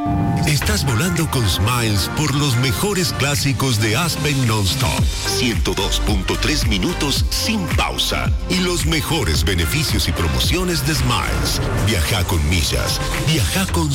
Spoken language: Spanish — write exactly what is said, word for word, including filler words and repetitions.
Estás volando con Smiles por los mejores clásicos de Aspen Non-Stop. ciento dos punto tres minutos sin pausa. Y los mejores beneficios y promociones de Smiles. Viaja con millas. Viaja con